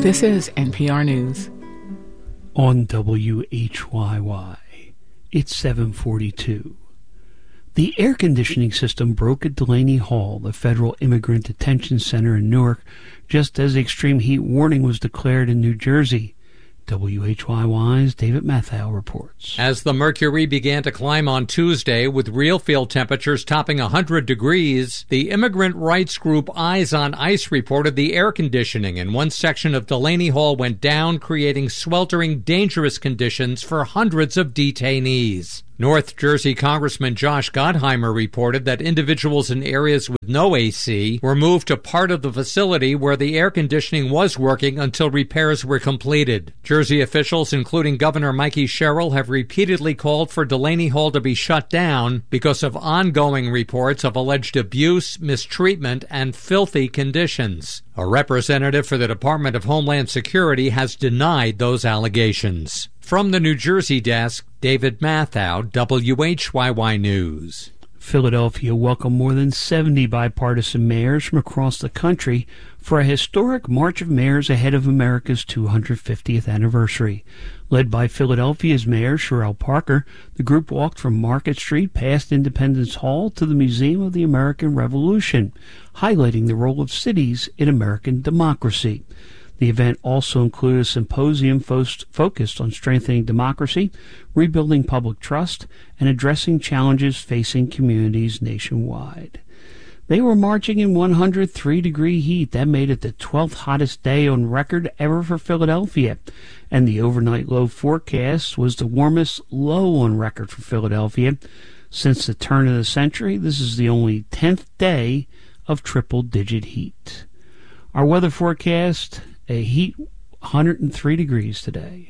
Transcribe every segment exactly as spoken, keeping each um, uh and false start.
This is N P R News. On W H Y Y, it's seven forty-two. The air conditioning system broke at Delaney Hall, the federal immigrant detention center in Newark, just as the extreme heat warning was declared in New Jersey. W H Y Y's David Mathau reports. As the mercury began to climb on Tuesday, with real field temperatures topping one hundred degrees, the immigrant rights group Eyes on Ice reported the air conditioning in one section of Delaney Hall went down, creating sweltering, dangerous conditions for hundreds of detainees. North Jersey Congressman Josh Gottheimer reported that individuals in areas with no A C were moved to part of the facility where the air conditioning was working until repairs were completed. Jersey officials, including Governor Mikey Sherrill, have repeatedly called for Delaney Hall to be shut down because of ongoing reports of alleged abuse, mistreatment, and filthy conditions. A representative for the Department of Homeland Security has denied those allegations. From the New Jersey desk, David Mathau, W H Y Y News. Philadelphia welcomed more than seventy bipartisan mayors from across the country for a historic March of Mayors ahead of America's two hundred fiftieth anniversary. Led by Philadelphia's Mayor Sherrell Parker, the group walked from Market Street past Independence Hall to the Museum of the American Revolution, highlighting the role of cities in American democracy. The event also included a symposium fo- focused on strengthening democracy, rebuilding public trust, and addressing challenges facing communities nationwide. They were marching in one hundred three degree heat. That made it the twelfth hottest day on record ever for Philadelphia. And the overnight low forecast was the warmest low on record for Philadelphia. Since the turn of the century, this is the only tenth day of triple-digit heat. Our weather forecast, a heat one hundred three degrees today.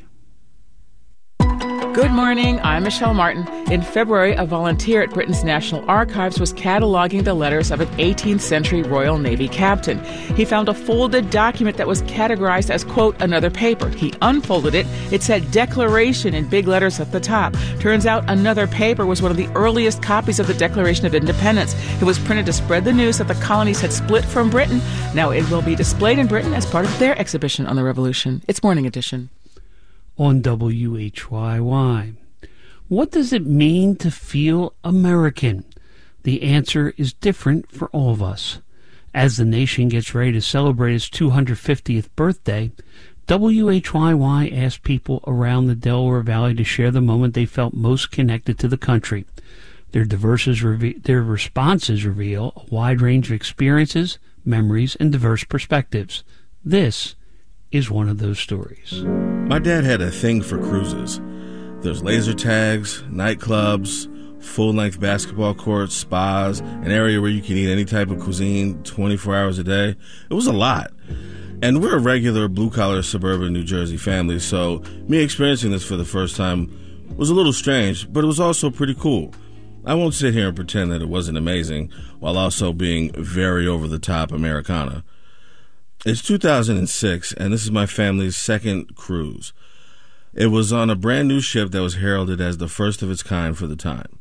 Good morning, I'm Michelle Martin. In February, a volunteer at Britain's National Archives was cataloging the letters of an eighteenth century Royal Navy captain. He found a folded document that was categorized as, quote, another paper. He unfolded it. It said Declaration in big letters at the top. Turns out another paper was one of the earliest copies of the Declaration of Independence. It was printed to spread the news that the colonies had split from Britain. Now it will be displayed in Britain as part of their exhibition on the Revolution. It's Morning Edition. On W H Y Y. What does it mean to feel American? The answer is different for all of us. As the nation gets ready to celebrate its two hundred fiftieth birthday, W H Y Y asked people around the Delaware Valley to share the moment they felt most connected to the country. Their, diverses reve- their responses reveal a wide range of experiences, memories, and diverse perspectives. This is one of those stories. My dad had a thing for cruises. There's laser tags, nightclubs, full-length basketball courts, spas, an area where you can eat any type of cuisine twenty-four hours a day. It was a lot. And we're a regular blue-collar suburban New Jersey family, so me experiencing this for the first time was a little strange, but it was also pretty cool. I won't sit here and pretend that it wasn't amazing, while also being very over-the-top Americana. It's two thousand six, and this is my family's second cruise. It was on a brand new ship that was heralded as the first of its kind for the time.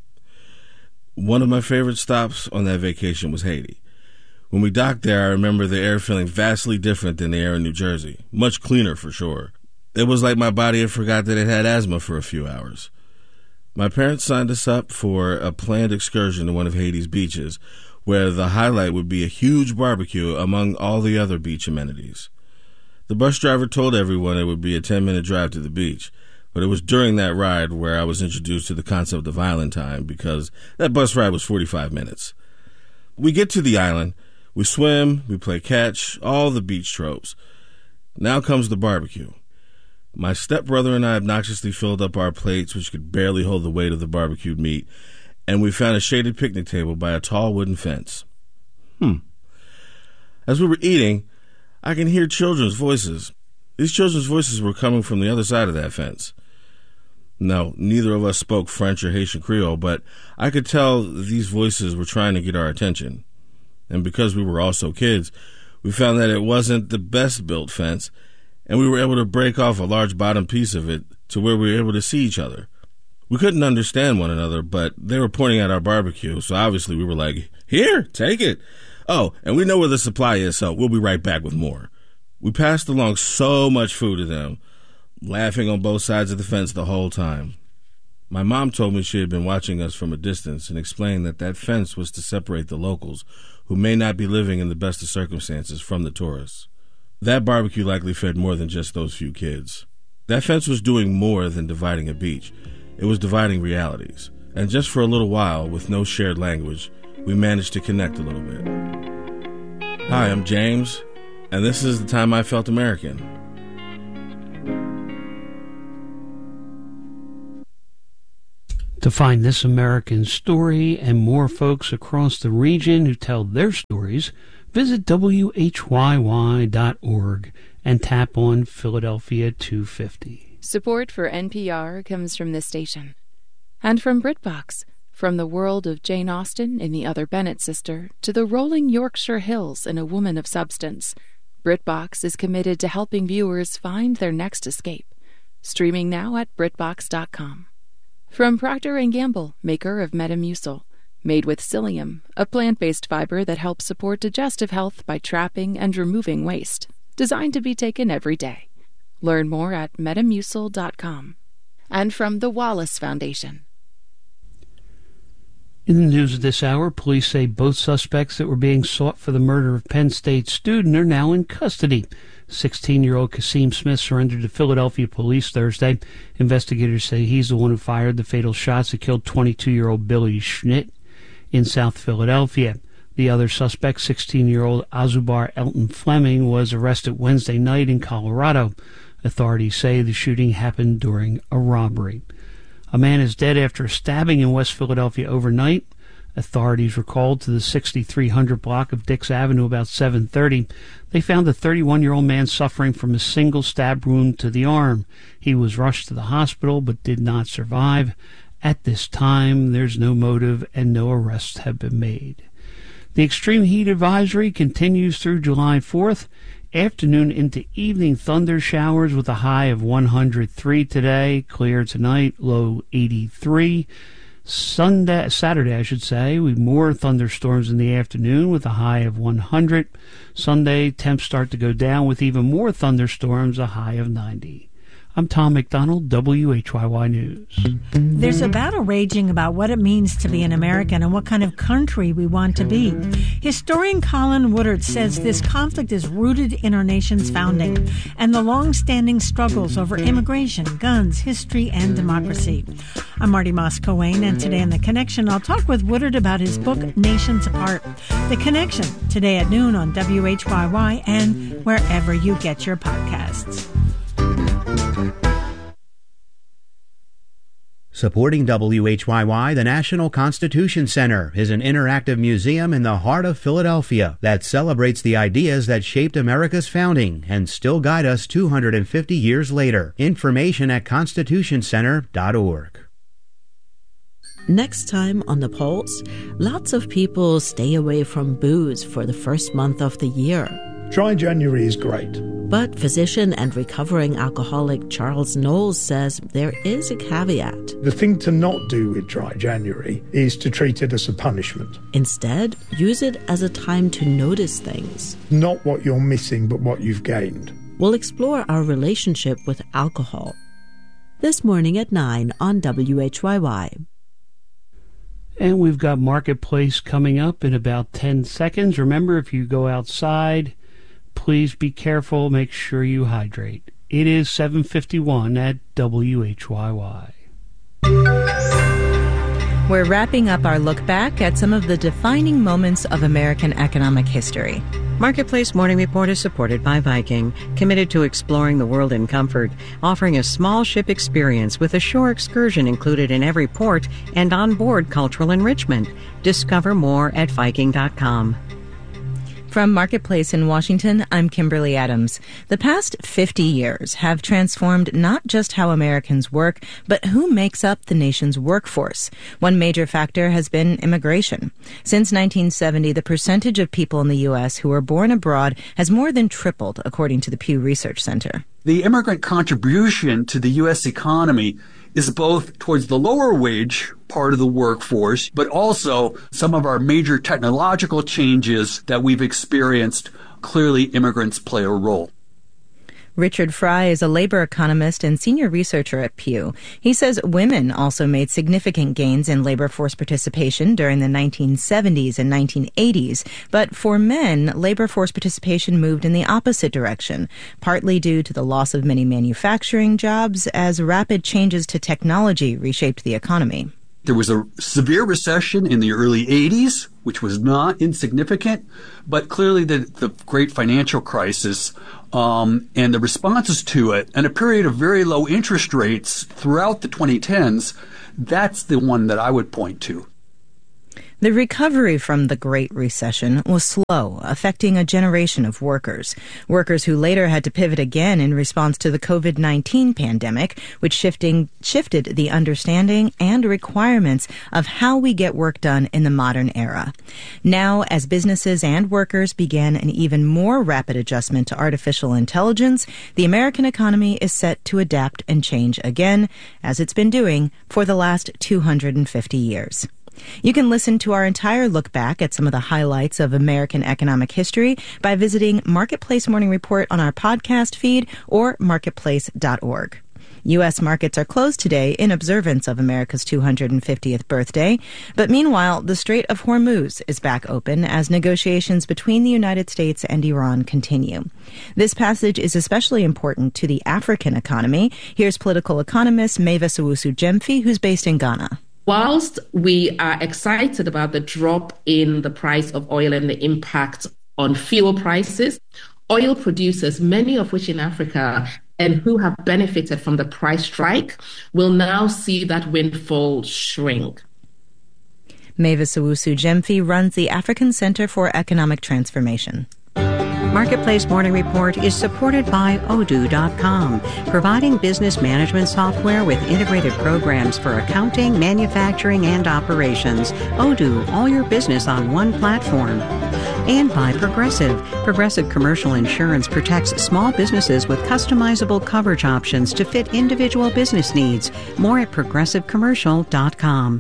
One of my favorite stops on that vacation was Haiti. When we docked there, I remember the air feeling vastly different than the air in New Jersey. Much cleaner, for sure. It was like my body had forgot that it had asthma for a few hours. My parents signed us up for a planned excursion to one of Haiti's beaches, where the highlight would be a huge barbecue among all the other beach amenities. The bus driver told everyone it would be a ten-minute drive to the beach, but it was during that ride where I was introduced to the concept of island time, because that bus ride was forty-five minutes. We get to the island, we swim, we play catch, all the beach tropes. Now comes the barbecue. My stepbrother and I obnoxiously filled up our plates, which could barely hold the weight of the barbecued meat, and we found a shaded picnic table by a tall wooden fence. Hmm. As we were eating, I can hear children's voices. These children's voices were coming from the other side of that fence. No, neither of us spoke French or Haitian Creole, but I could tell these voices were trying to get our attention. And because we were also kids, we found that it wasn't the best-built fence, and we were able to break off a large bottom piece of it to where we were able to see each other. We couldn't understand one another, but they were pointing at our barbecue, so obviously we were like, here, take it. Oh, and we know where the supply is, so we'll be right back with more. We passed along so much food to them, laughing on both sides of the fence the whole time. My mom told me she had been watching us from a distance and explained that that fence was to separate the locals, who may not be living in the best of circumstances, from the tourists. That barbecue likely fed more than just those few kids. That fence was doing more than dividing a beach. It was dividing realities. And just for a little while, with no shared language, we managed to connect a little bit. Hi, I'm James, and this is the time I felt American. To find this American story and more folks across the region who tell their stories, visit W H Y Y dot org and tap on Philadelphia two fifty. Support for N P R comes from this station. And from BritBox, from the world of Jane Austen in The Other Bennet Sister to the rolling Yorkshire Hills in A Woman of Substance, BritBox is committed to helping viewers find their next escape. Streaming now at BritBox dot com. From Procter and Gamble, maker of Metamucil, made with psyllium, a plant-based fiber that helps support digestive health by trapping and removing waste. Designed to be taken every day. Learn more at Metamucil dot com. And from the Wallace Foundation. In the news of this hour, police say both suspects that were being sought for the murder of Penn State student are now in custody. sixteen-year-old Kasim Smith surrendered to Philadelphia police Thursday. Investigators say he's the one who fired the fatal shots that killed twenty-two-year-old Billy Schnitt in South Philadelphia. The other suspect, sixteen-year-old Azubar Elton Fleming, was arrested Wednesday night in Colorado. Authorities say the shooting happened during a robbery. A man is dead after a stabbing in West Philadelphia overnight. Authorities were called to the sixty-three hundred block of Dix Avenue about seven thirty. They found a thirty-one-year-old man suffering from a single stab wound to the arm. He was rushed to the hospital but did not survive. At this time, there's no motive and no arrests have been made. The extreme heat advisory continues through July fourth. Afternoon into evening thunder showers with a high of one hundred three today. Clear tonight, low eighty-three. Sunday, Saturday, I should say, with more thunderstorms in the afternoon with a high of one hundred. Sunday, temps start to go down with even more thunderstorms, a high of ninety. I'm Tom McDonald, W H Y Y News. There's a battle raging about what it means to be an American and what kind of country we want to be. Historian Colin Woodard says this conflict is rooted in our nation's founding and the long-standing struggles over immigration, guns, history, and democracy. I'm Marty Moss-Coane, and today on The Connection, I'll talk with Woodard about his book, Nations Apart. The Connection, today at noon on W H Y Y and wherever you get your podcasts. Supporting W H Y Y, the National Constitution Center is an interactive museum in the heart of Philadelphia that celebrates the ideas that shaped America's founding and still guide us two hundred fifty years later. Information at constitution center dot org. Next time on The Pulse, lots of people stay away from booze for the first month of the year. Dry January is great. But physician and recovering alcoholic Charles Knowles says there is a caveat. The thing to not do with Dry January is to treat it as a punishment. Instead, use it as a time to notice things. Not what you're missing, but what you've gained. We'll explore our relationship with alcohol. This morning at nine on W H Y Y. And we've got Marketplace coming up in about ten seconds. Remember, if you go outside, please be careful. Make sure you hydrate. It is seven fifty-one at W H Y Y. We're wrapping up our look back at some of the defining moments of American economic history. Marketplace Morning Report is supported by Viking, committed to exploring the world in comfort, offering a small ship experience with a shore excursion included in every port and onboard cultural enrichment. Discover more at Viking dot com. From Marketplace in Washington, I'm Kimberly Adams. The past fifty years have transformed not just how Americans work, but who makes up the nation's workforce. One major factor has been immigration. Since nineteen seventy, the percentage of people in the U S who are born abroad has more than tripled, according to the Pew Research Center. The immigrant contribution to the U S economy is both towards the lower wage part of the workforce, but also some of our major technological changes that we've experienced. Clearly, immigrants play a role. Richard Fry is a labor economist and senior researcher at Pew. He says women also made significant gains in labor force participation during the nineteen seventies and nineteen eighties, but for men, labor force participation moved in the opposite direction, partly due to the loss of many manufacturing jobs as rapid changes to technology reshaped the economy. There was a severe recession in the early eighties, which was not insignificant, but clearly the, the great financial crisis um, and the responses to it, and a period of very low interest rates throughout the twenty tens, that's the one that I would point to. The recovery from the Great Recession was slow, affecting a generation of workers. Workers who later had to pivot again in response to the covid nineteen pandemic, which shifting, shifted the understanding and requirements of how we get work done in the modern era. Now, as businesses and workers began an even more rapid adjustment to artificial intelligence, the American economy is set to adapt and change again, as it's been doing for the last two hundred fifty years. You can listen to our entire look back at some of the highlights of American economic history by visiting Marketplace Morning Report on our podcast feed or marketplace dot org. U S markets are closed today in observance of America's two hundred fiftieth birthday. But meanwhile, the Strait of Hormuz is back open as negotiations between the United States and Iran continue. This passage is especially important to the African economy. Here's political economist Mavis Owusu-Gyamfi, who's based in Ghana. Whilst we are excited about the drop in the price of oil and the impact on fuel prices, oil producers, many of which in Africa and who have benefited from the price strike, will now see that windfall shrink. Mavis Owusu-Gyamfi runs the African Center for Economic Transformation. Marketplace Morning Report is supported by Odoo dot com, providing business management software with integrated programs for accounting, manufacturing, and operations. Odoo, all your business on one platform. And by Progressive. Progressive Commercial Insurance protects small businesses with customizable coverage options to fit individual business needs. More at progressive commercial dot com.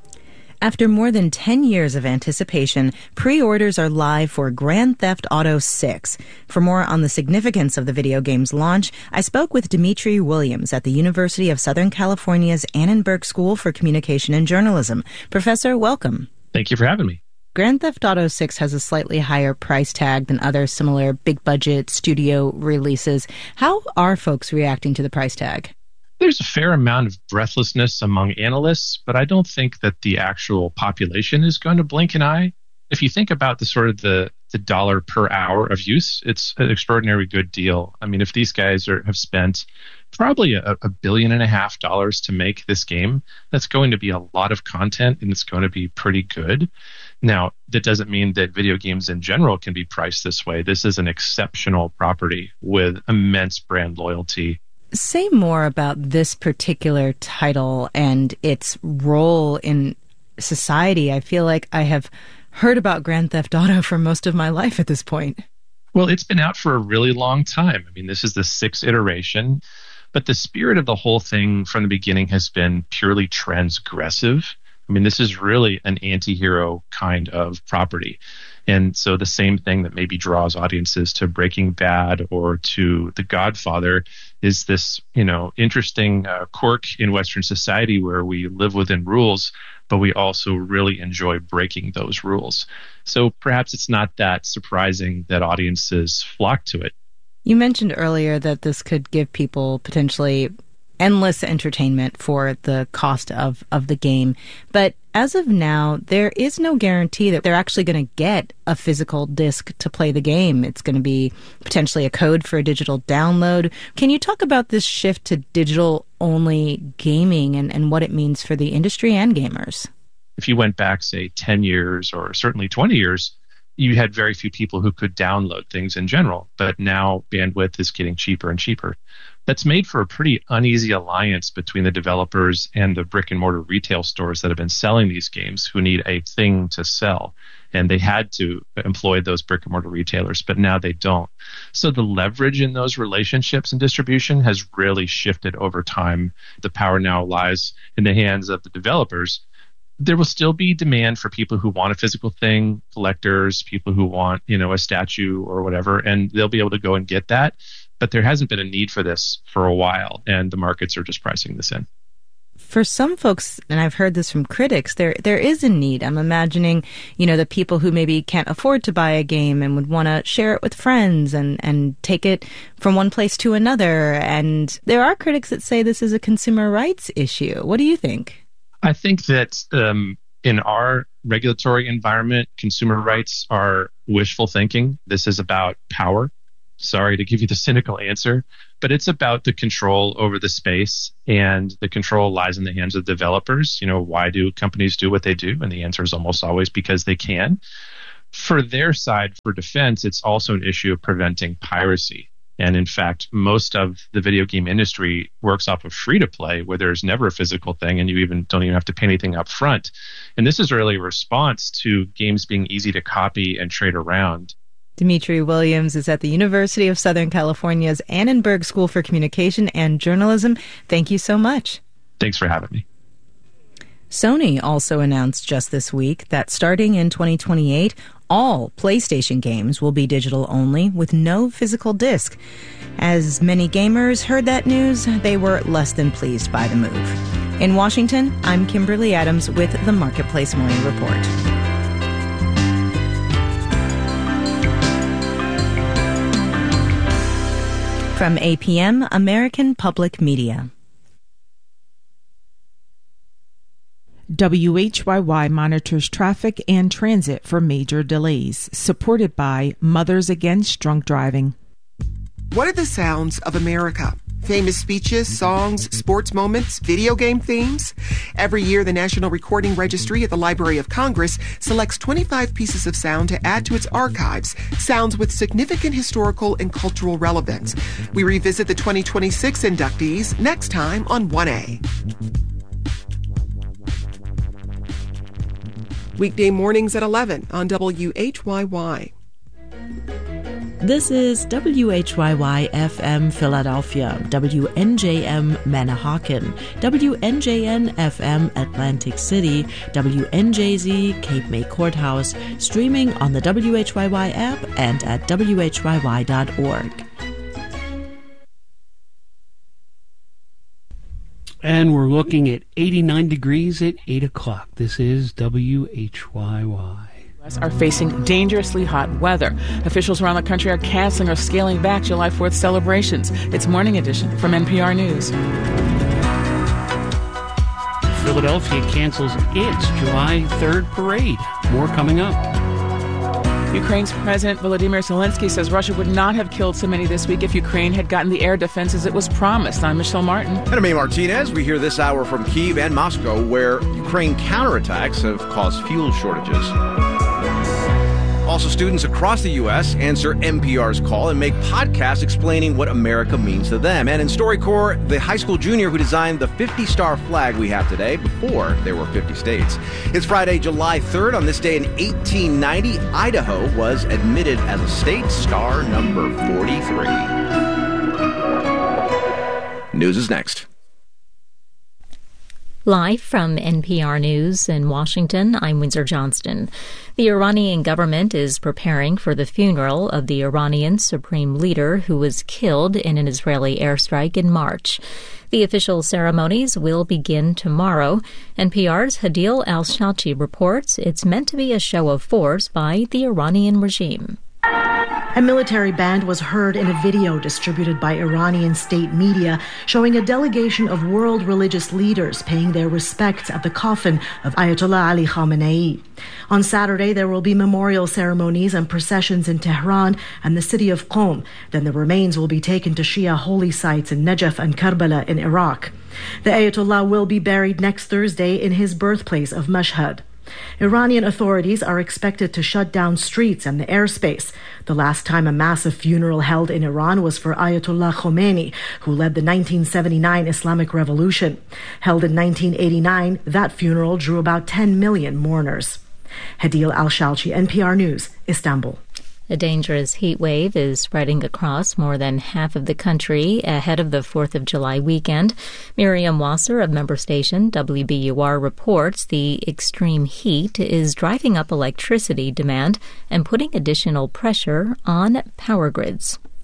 After more than ten years of anticipation, pre-orders are live for Grand Theft Auto six. For more on the significance of the video game's launch, I spoke with Dimitri Williams at the University of Southern California's Annenberg School for Communication and Journalism. Professor, welcome. Thank you for having me. Grand Theft Auto six has a slightly higher price tag than other similar big-budget studio releases. How are folks reacting to the price tag? There's a fair amount of breathlessness among analysts, but I don't think that the actual population is going to blink an eye. If you think about the sort of the, the dollar per hour of use, it's an extraordinary good deal. I mean, if these guys are, have spent probably a, a billion and a half dollars to make this game, that's going to be a lot of content and it's going to be pretty good. Now, that doesn't mean that video games in general can be priced this way. This is an exceptional property with immense brand loyalty. Say more about this particular title and its role in society. I feel like I have heard about Grand Theft Auto for most of my life at this point. Well, it's been out for a really long time. I mean, this is the sixth iteration, but the spirit of the whole thing from the beginning has been purely transgressive. I mean, this is really an anti-hero kind of property. And so the same thing that maybe draws audiences to Breaking Bad or to The Godfather is this, you know, interesting uh, quirk in Western society where we live within rules, but we also really enjoy breaking those rules. So perhaps it's not that surprising that audiences flock to it. You mentioned earlier that this could give people potentially endless entertainment for the cost of, of the game. But as of now, there is no guarantee that they're actually going to get a physical disc to play the game. It's going to be potentially a code for a digital download. Can you talk about this shift to digital-only gaming and, and what it means for the industry and gamers? If you went back, say, ten years or certainly twenty years, you had very few people who could download things in general. But now bandwidth is getting cheaper and cheaper. That's made for a pretty uneasy alliance between the developers and the brick and mortar retail stores that have been selling these games who need a thing to sell. And they had to employ those brick and mortar retailers, but now they don't. So the leverage in those relationships and distribution has really shifted over time. The power now lies in the hands of the developers. There will still be demand for people who want a physical thing, collectors, people who want, you know, a statue or whatever, and they'll be able to go and get that. But there hasn't been a need for this for a while, and the markets are just pricing this in. For some folks, and I've heard this from critics, there there is a need. I'm imagining, you know, the people who maybe can't afford to buy a game and would want to share it with friends and, and take it from one place to another. And there are critics that say this is a consumer rights issue. What do you think? I think that um, in our regulatory environment, consumer rights are wishful thinking. This is about power. Sorry to give you the cynical answer, but it's about the control over the space, and the control lies in the hands of developers. You know, why do companies do what they do? And the answer is almost always because they can. For their side, for defense, it's also an issue of preventing piracy. And in fact, most of the video game industry works off of free-to-play, where there's never a physical thing and you even don't even have to pay anything up front. And this is really a response to games being easy to copy and trade around. Dimitri Williams is at the University of Southern California's Annenberg School for Communication and Journalism. Thank you so much. Thanks for having me. Sony also announced just this week that starting in twenty twenty-eight, all PlayStation games will be digital only with no physical disc. As many gamers heard that news, they were less than pleased by the move. In Washington, I'm Kimberly Adams with the Marketplace Morning Report. From A P M, American Public Media. W H Y Y monitors traffic and transit for major delays, supported by Mothers Against Drunk Driving. What are the sounds of America? Famous speeches, songs, sports moments, video game themes? Every year, the National Recording Registry at the Library of Congress selects twenty-five pieces of sound to add to its archives, sounds with significant historical and cultural relevance. We revisit the twenty twenty-six inductees next time on one A. Weekday mornings at eleven on W H Y Y. This is W H Y Y F M Philadelphia, W N J M Manahawkin, W N J N F M Atlantic City, W N J Z Cape May Courthouse, streaming on the W H Y Y app and at W H Y Y dot org. And we're looking at eighty-nine degrees at eight o'clock. This is W H Y Y. Are facing dangerously hot weather. Officials around the country are canceling or scaling back July fourth celebrations. It's Morning Edition from N P R News. Philadelphia cancels its July third parade. More coming up. Ukraine's President Volodymyr Zelensky says Russia would not have killed so many this week if Ukraine had gotten the air defenses it was promised. I'm Michelle Martin. And I'm A. Martinez. We hear this hour from Kyiv and Moscow, where Ukraine counterattacks have caused fuel shortages. Also, students across the U S answer N P R's call and make podcasts explaining what America means to them. And in StoryCorps, the high school junior who designed the fifty-star flag we have today before there were fifty states. It's Friday, July third. On this day in eighteen ninety, Idaho was admitted as a state, star number forty-three. News is next. Live from N P R News in Washington, I'm Windsor Johnston. The Iranian government is preparing for the funeral of the Iranian supreme leader who was killed in an Israeli airstrike in March. The official ceremonies will begin tomorrow. N P R's Hadil Al-Shalchi reports it's meant to be a show of force by the Iranian regime. A military band was heard in a video distributed by Iranian state media showing a delegation of world religious leaders paying their respects at the coffin of Ayatollah Ali Khamenei. On Saturday, there will be memorial ceremonies and processions in Tehran and the city of Qom. Then the remains will be taken to Shia holy sites in Najaf and Karbala in Iraq. The Ayatollah will be buried next Thursday in his birthplace of Mashhad. Iranian authorities are expected to shut down streets and the airspace. The last time a massive funeral held in Iran was for Ayatollah Khomeini, who led the nineteen seventy-nine Islamic Revolution. Held in nineteen eighty-nine, that funeral drew about ten million mourners. Hadil Al-Shalchi, N P R News, Istanbul. A dangerous heat wave is spreading across more than half of the country ahead of the fourth of July weekend. Miriam Wasser of member station W B U R reports the extreme heat is driving up electricity demand and putting additional pressure on power grids.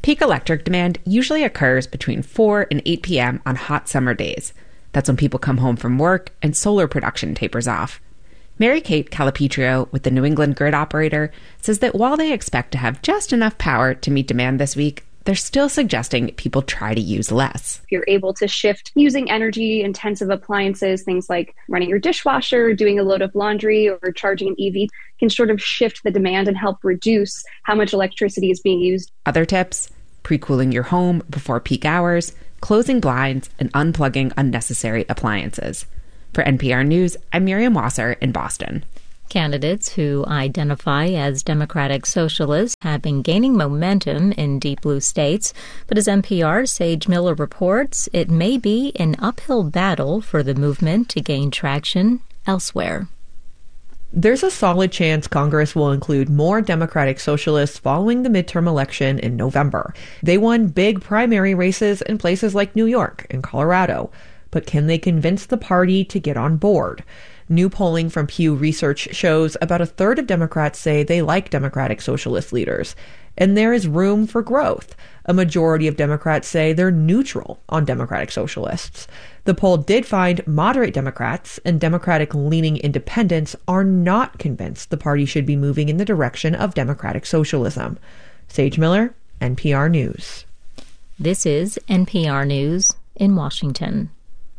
Peak electric demand usually occurs between four and eight p.m. on hot summer days. That's when people come home from work and solar production tapers off. Mary Kate Calipetrio with the New England Grid Operator says that while they expect to have just enough power to meet demand this week, they're still suggesting people try to use less. If you're able to shift using energy-intensive appliances, things like running your dishwasher, doing a load of laundry, or charging an E V, can sort of shift the demand and help reduce how much electricity is being used. Other tips: pre-cooling your home before peak hours, closing blinds, and unplugging unnecessary appliances. For N P R News, I'm Miriam Wasser in Boston. Candidates who identify as Democratic Socialists have been gaining momentum in deep blue states, but as N P R's Sage Miller reports, it may be an uphill battle for the movement to gain traction elsewhere. There's a solid chance Congress will include more Democratic Socialists following the midterm election in November. They won big primary races in places like New York and Colorado, but can they convince the party to get on board? New polling from Pew Research shows about a third of Democrats say they like Democratic Socialist leaders, and there is room for growth. A majority of Democrats say they're neutral on Democratic Socialists. The poll did find moderate Democrats and Democratic-leaning independents are not convinced the party should be moving in the direction of Democratic socialism. Sage Miller, N P R News. This is N P R News in Washington.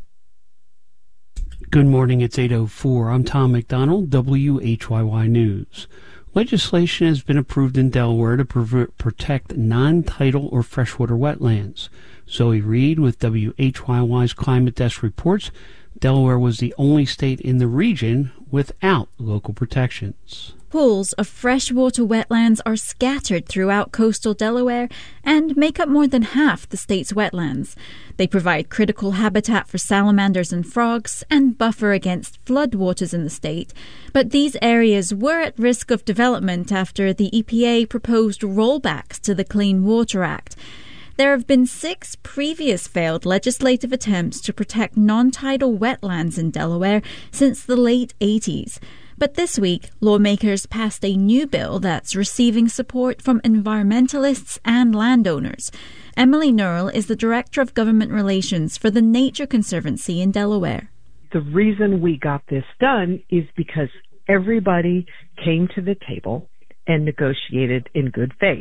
Good morning, it's eight oh four. I'm Tom McDonald, W H Y Y News. Legislation has been approved in Delaware to pr- protect non-tidal or freshwater wetlands. Zoe Reed with W H Y Y's Climate Desk reports Delaware was the only state in the region without local protections. Pools of freshwater wetlands are scattered throughout coastal Delaware and make up more than half the state's wetlands. They provide critical habitat for salamanders and frogs and buffer against floodwaters in the state. But these areas were at risk of development after the E P A proposed rollbacks to the Clean Water Act. There have been six previous failed legislative attempts to protect non-tidal wetlands in Delaware since the late eighties. But this week, lawmakers passed a new bill that's receiving support from environmentalists and landowners. Emily Nurl is the Director of Government Relations for the Nature Conservancy in Delaware. The reason we got this done is because everybody came to the table and negotiated in good faith,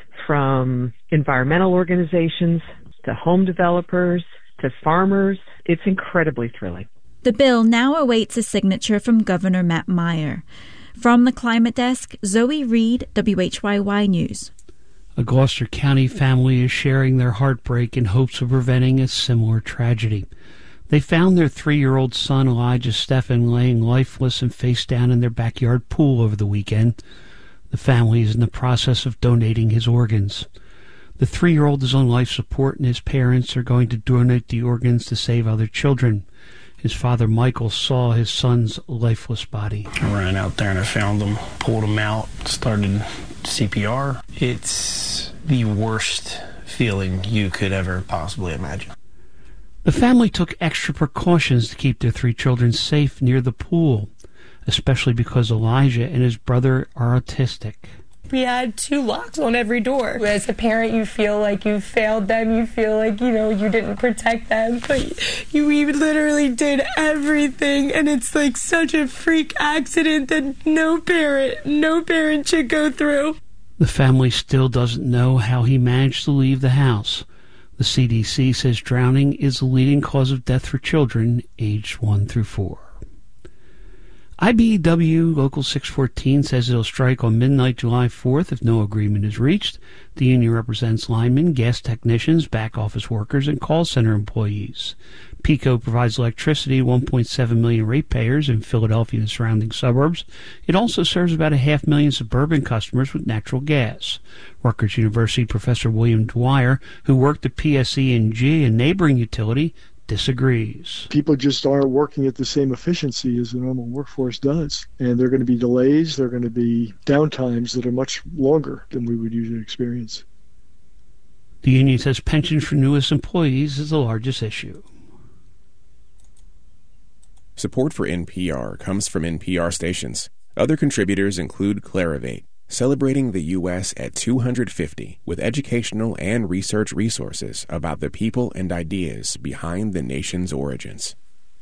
from environmental organizations to home developers to farmers. It's incredibly thrilling. The bill now awaits a signature from Governor Matt Meyer. From the Climate Desk, Zoe Reed, W H Y Y News. A Gloucester County family is sharing their heartbreak in hopes of preventing a similar tragedy. They found their three-year-old son, Elijah Steffen, laying lifeless and face down in their backyard pool over the weekend. The family is in the process of donating his organs. The three-year-old is on life support, and his parents are going to donate the organs to save other children. His father, Michael, saw his son's lifeless body. I ran out there and I found him, pulled him out, started C P R. It's the worst feeling you could ever possibly imagine. The family took extra precautions to keep their three children safe near the pool, especially because Elijah and his brother are autistic. We had two locks on every door. As a parent, you feel like you failed them. You feel like, you know, you didn't protect them. But you we literally did everything. And it's like such a freak accident that no parent, no parent should go through. The family still doesn't know how he managed to leave the house. The C D C says drowning is the leading cause of death for children aged one through four. I B E W Local six fourteen says it'll strike on midnight July fourth if no agreement is reached. The union represents linemen, gas technicians, back office workers, and call center employees. PECO provides electricity to one point seven million ratepayers in Philadelphia and surrounding suburbs. It also serves about a half million suburban customers with natural gas. Rutgers University professor William Dwyer, who worked at P S E and G, a neighboring utility, disagrees. People just aren't working at the same efficiency as the normal workforce does. And there are going to be delays, there are going to be downtimes that are much longer than we would usually experience. The union says pensions for newest employees is the largest issue. Support for N P R comes from N P R stations. Other contributors include Clarivate, celebrating the U S at two hundred fifty with educational and research resources about the people and ideas behind the nation's origins.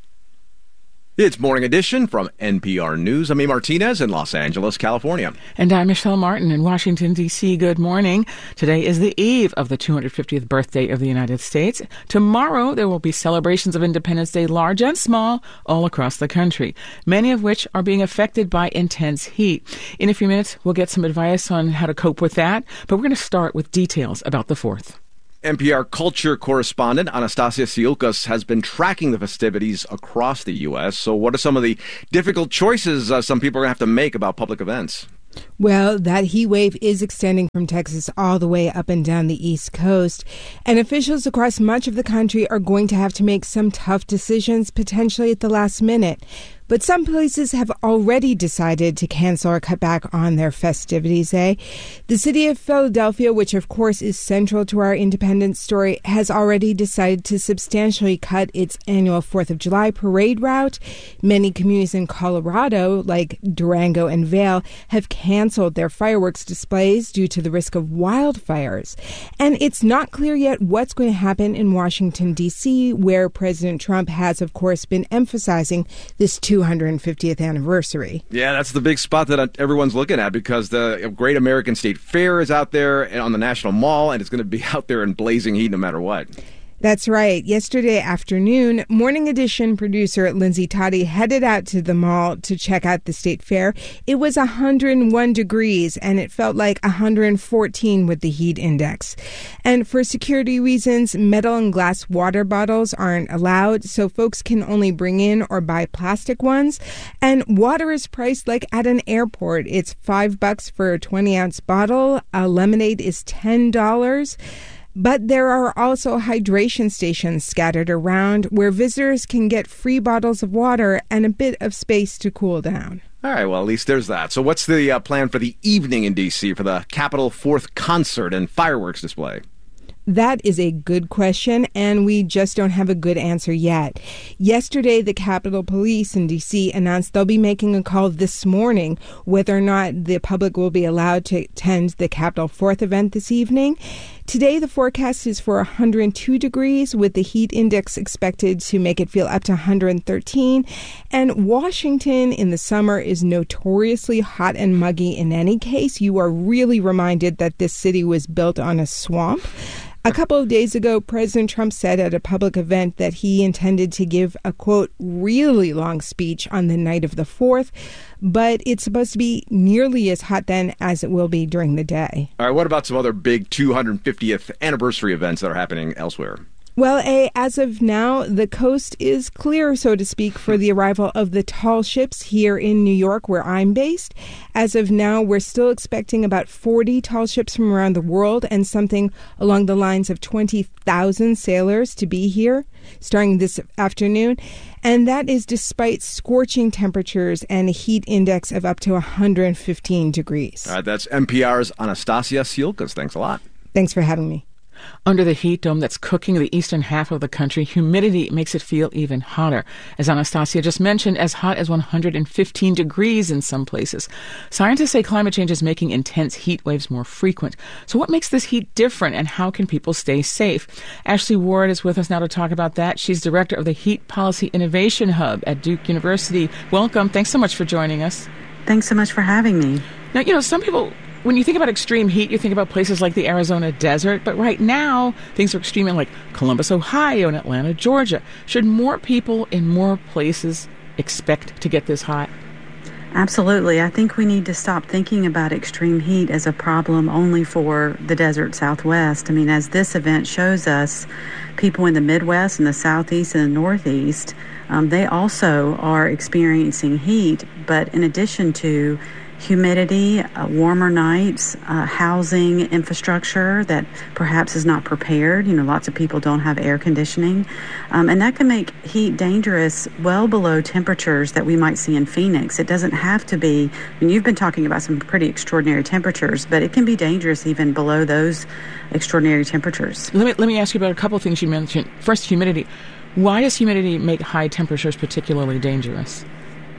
It's Morning Edition from N P R News. I'm A. Martinez in Los Angeles, California. And I'm Michelle Martin in Washington, D C Good morning. Today is the eve of the two hundred fiftieth birthday of the United States. Tomorrow, there will be celebrations of Independence Day, large and small, all across the country, many of which are being affected by intense heat. In a few minutes, we'll get some advice on how to cope with that, but we're going to start with details about the fourth. N P R culture correspondent Anastasia Siulkas has been tracking the festivities across the U S. So what are some of the difficult choices uh, some people are going to have to make about public events? Well, that heat wave is extending from Texas all the way up and down the East Coast. And officials across much of the country are going to have to make some tough decisions, potentially at the last minute. But some places have already decided to cancel or cut back on their festivities day. The city of Philadelphia, which of course is central to our independence story, has already decided to substantially cut its annual fourth of July parade route. Many communities in Colorado, like Durango and Vail, have canceled their fireworks displays due to the risk of wildfires. And it's not clear yet what's going to happen in Washington, D C, where President Trump has, of course, been emphasizing this two hundred fiftieth anniversary. Yeah, that's the big spot that everyone's looking at because the Great American State Fair is out there and on the National Mall, and it's going to be out there in blazing heat no matter what. That's right. Yesterday afternoon, Morning Edition producer Lindsay Toddy headed out to the mall to check out the state fair. It was one hundred one degrees, and it felt like one hundred fourteen with the heat index. And for security reasons, metal and glass water bottles aren't allowed, so folks can only bring in or buy plastic ones. And water is priced like at an airport. It's five bucks for a twenty-ounce bottle. A lemonade is ten dollars. But there are also hydration stations scattered around where visitors can get free bottles of water and a bit of space to cool down. All right, well, at least there's that. So what's the uh, plan for the evening in D C for the Capitol fourth concert and fireworks display? That is a good question, and we just don't have a good answer yet. Yesterday, the Capitol Police in D C announced they'll be making a call this morning whether or not the public will be allowed to attend the Capitol fourth event this evening. Today, the forecast is for one hundred two degrees, with the heat index expected to make it feel up to one hundred thirteen. And Washington in the summer is notoriously hot and muggy in any case. You are really reminded that this city was built on a swamp. A couple of days ago, President Trump said at a public event that he intended to give a, quote, really long speech on the night of the fourth, but it's supposed to be nearly as hot then as it will be during the day. All right, what about some other big two hundred fiftieth anniversary events that are happening elsewhere? Well, A, as of now, the coast is clear, so to speak, for the arrival of the tall ships here in New York, where I'm based. As of now, we're still expecting about forty tall ships from around the world and something along the lines of twenty thousand sailors to be here starting this afternoon. And that is despite scorching temperatures and a heat index of up to one hundred fifteen degrees. All right, that's N P R's Anastasia Siulkas. Thanks a lot. Thanks for having me. Under the heat dome that's cooking the eastern half of the country, humidity makes it feel even hotter. As Anastasia just mentioned, as hot as one hundred fifteen degrees in some places. Scientists say climate change is making intense heat waves more frequent. So what makes this heat different, and how can people stay safe? Ashley Ward is with us now to talk about that. She's director of the Heat Policy Innovation Hub at Duke University. Welcome. Thanks so much for joining us. Thanks so much for having me. Now, you know, some people, when you think about extreme heat, you think about places like the Arizona desert. But right now, things are extreme in like Columbus, Ohio, and Atlanta, Georgia. Should more people in more places expect to get this hot? Absolutely. I think we need to stop thinking about extreme heat as a problem only for the desert Southwest. I mean, as this event shows us, people in the Midwest and the Southeast and the Northeast, um, they also are experiencing heat. But in addition to humidity, uh, warmer nights, uh, housing infrastructure that perhaps is not prepared. You know, lots of people don't have air conditioning. Um, and that can make heat dangerous well below temperatures that we might see in Phoenix. It doesn't have to be, I mean, you've been talking about some pretty extraordinary temperatures, but it can be dangerous even below those extraordinary temperatures. Let me, let me ask you about a couple of things you mentioned. First, humidity. Why does humidity make high temperatures particularly dangerous?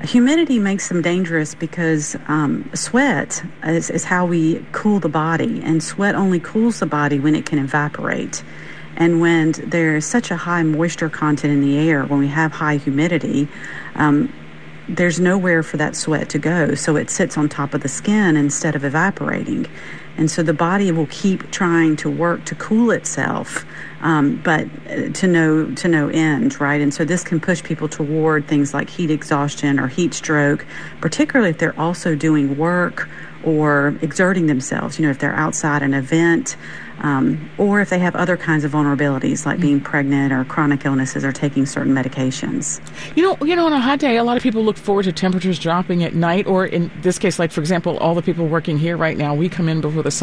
Humidity makes them dangerous because um, sweat is, is how we cool the body, and sweat only cools the body when it can evaporate. And when there is such a high moisture content in the air, when we have high humidity, um, there's nowhere for that sweat to go. So it sits on top of the skin instead of evaporating. And so the body will keep trying to work to cool itself, um, but to no to no end, right? And so this can push people toward things like heat exhaustion or heat stroke, particularly if they're also doing work or exerting themselves, you know, if they're outside an event, um, or if they have other kinds of vulnerabilities like being pregnant or chronic illnesses or taking certain medications. You know, you know, on a hot day, a lot of people look forward to temperatures dropping at night, or in this case, like, for example, all the people working here right now, we come in before the sun